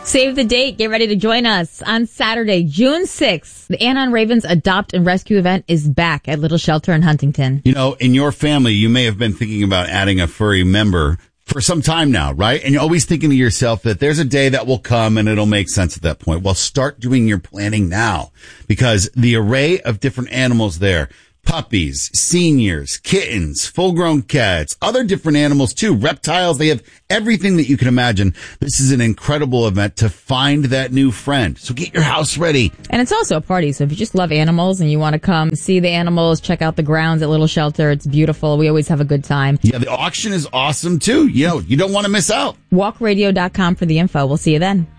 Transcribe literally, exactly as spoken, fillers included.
Save the date. Get ready to join us on Saturday, June sixth. The Anon Ravens Adopt and Rescue event is back at Little Shelter in Huntington. You know, in your family, you may have been thinking about adding a furry member for some time now, right? And you're always thinking to yourself that there's a day that will come and it'll make sense at that point. Well, start doing your planning now, because the array of different animals there, puppies, seniors, kittens, full-grown cats, other different animals too, reptiles, they have everything that you can imagine. This is an incredible event to find that new friend. So get your house ready. And it's also a party, so if you just love animals and you want to come see the animals, check out the grounds at Little Shelter, it's beautiful. We always have a good time. Yeah, the auction is awesome too. You know, you don't want to miss out. walk radio dot com for the info. We'll see you then.